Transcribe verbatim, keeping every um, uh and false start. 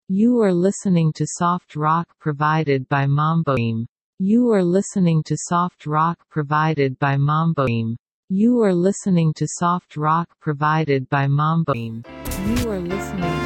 You are listening to soft rock provided by Mamboim. You are listening to soft rock provided by Mamboim. You are listening to soft rock provided by Mamboim. You are listening